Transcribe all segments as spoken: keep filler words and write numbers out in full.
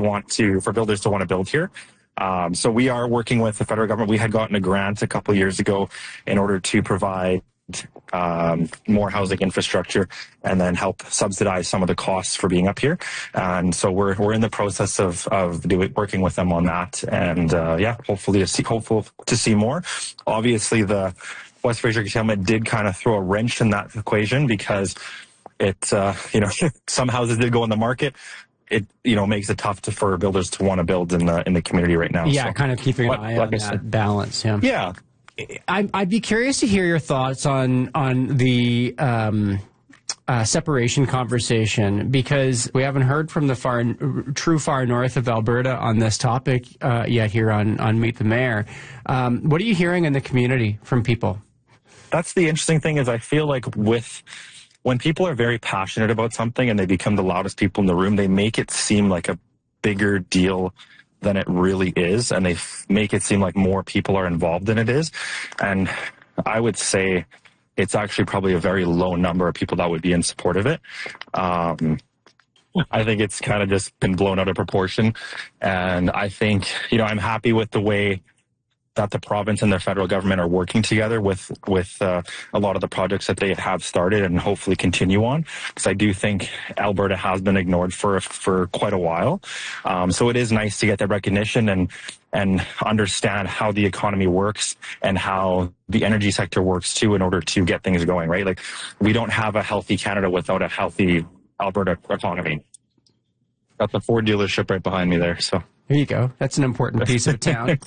want to, for builders to want to build here. Um, so we are working with the federal government. We had gotten a grant a couple of years ago in order to provide um, more housing infrastructure and then help subsidize some of the costs for being up here. And so we're we're in the process of of doing working with them on that. And uh, yeah, hopefully to see hopeful to see more. Obviously, the West Fraser curtailment did kind of throw a wrench in that equation because it uh, you know some houses did go in the market. It you know makes it tough to, for builders to want to build in the in the community right now. Yeah, so, kind of keeping an eye like on I that said, balance. Yeah. Yeah. I, I'd be curious to hear your thoughts on on the um, uh, separation conversation, because we haven't heard from the far true far north of Alberta on this topic uh, yet here on on Meet the Mayor. Um, what are you hearing in the community from people? That's the interesting thing is I feel like with when people are very passionate about something and they become the loudest people in the room, they make it seem like a bigger deal than it really is, and they f- make it seem like more people are involved than it is. And I would say it's actually probably a very low number of people that would be in support of it. Um, I think it's kind of just been blown out of proportion. And I think, you know, I'm happy with the way that the province and the federal government are working together with with uh, a lot of the projects that they have started and hopefully continue on, because I do think Alberta has been ignored for for quite a while. Um, so it is nice to get that recognition and and understand how the economy works and how the energy sector works too in order to get things going, right? Like, we don't have a healthy Canada without a healthy Alberta economy. Got the Ford dealership right behind me there, so. There you go. That's an important piece of town.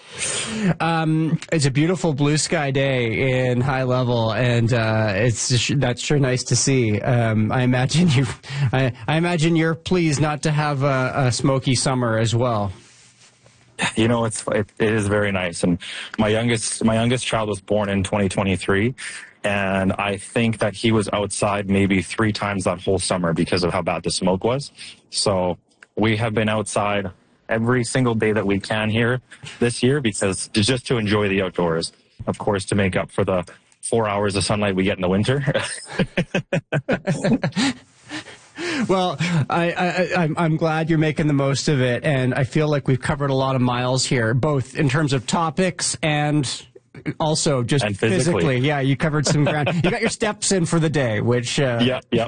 um, it's a beautiful blue sky day in High Level, and uh, it's just, that's sure nice to see. Um, I imagine you. I, I imagine you're pleased not to have a, a smoky summer as well. You know, it's it, it is very nice. And my youngest my youngest child was born in twenty twenty-three, and I think that he was outside maybe three times that whole summer because of how bad the smoke was. So we have been outside every single day that we can here this year, because just to enjoy the outdoors, of course, to make up for the four hours of sunlight we get in the winter. Well, I, I, I'm, I'm glad you're making the most of it, and I feel like we've covered a lot of miles here, both in terms of topics and also just and physically. physically. Yeah, you covered some ground. You got your steps in for the day, which... Uh, yeah, yeah.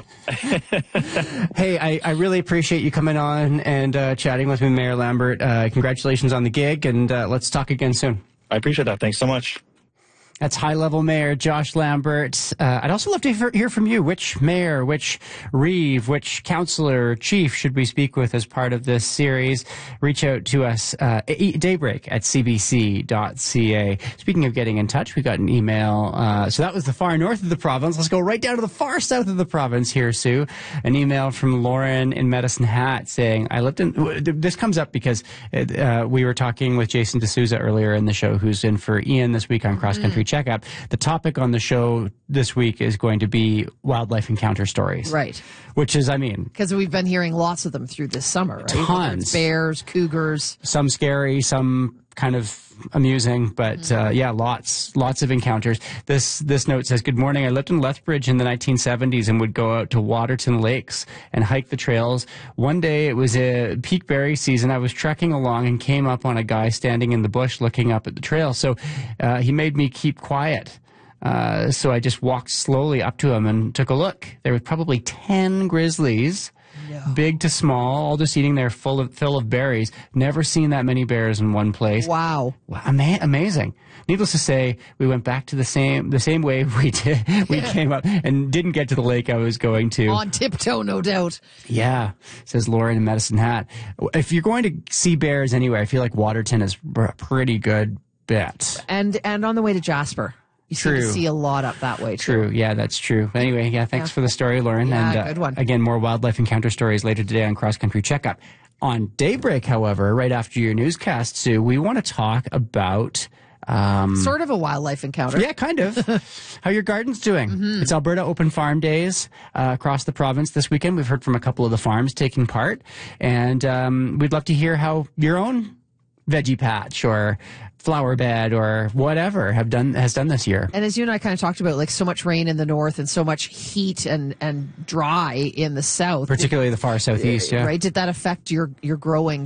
Hey, I, I really appreciate you coming on and uh, chatting with me, Mayor Lambert. Uh, congratulations on the gig, and uh, let's talk again soon. I appreciate that. Thanks so much. That's high-level Mayor Josh Lambert. Uh, I'd also love to hear, hear from you. Which mayor, which reeve, which councillor, chief should we speak with as part of this series? Reach out to us, uh, daybreak at c b c dot c a. Speaking of getting in touch, we got an email. Uh, so that was the far north of the province. Let's go right down to the far south of the province here, Sue. An email from Lauren in Medicine Hat saying, I lived in... This comes up because uh, we were talking with Jason D'Souza earlier in the show, who's in for Ian this week on Cross Country mm. Checkup. The topic on the show this week is going to be wildlife encounter stories. Right. Which is, I mean... Because we've been hearing lots of them through this summer, right? Tons. Bears, cougars. Some scary, some kind of amusing, but mm-hmm. uh, yeah, lots, lots of encounters. This this note says, good morning. I lived in Lethbridge in the nineteen seventies and would go out to Waterton Lakes and hike the trails. One day it was a peak berry season. I was trekking along and came up on a guy standing in the bush looking up at the trail. So uh, he made me keep quiet. Uh, so I just walked slowly up to him and took a look. There were probably ten grizzlies. No. Big to small, all just eating their full of, fill of berries. Never seen that many bears in one place. Wow. Ama- amazing. Needless to say, we went back to the same the same way we did. We yeah. came up and didn't get to the lake I was going to. On tiptoe, no doubt. Yeah, says Lauren in Medicine Hat. If you're going to see bears anywhere, I feel like Waterton is a pretty good bet. And, and on the way to Jasper. You True. seem to see a lot up that way, too. True. Yeah, that's true. Anyway, yeah, thanks yeah. for the story, Lauren. Yeah, and uh, good one. Again, more wildlife encounter stories later today on Cross Country Checkup. On Daybreak, however, right after your newscast, Sue, we want to talk about... Um, sort of a wildlife encounter. Yeah, kind of. How your garden's doing. Mm-hmm. It's Alberta Open Farm Days uh, across the province this weekend. We've heard from a couple of the farms taking part. And um, we'd love to hear how your own veggie patch or flower bed or whatever have done has done this year. And as you and I kind of talked about, like so much rain in the north and so much heat and, and dry in the south. Particularly the far southeast, yeah. Right? Did that affect your, your growing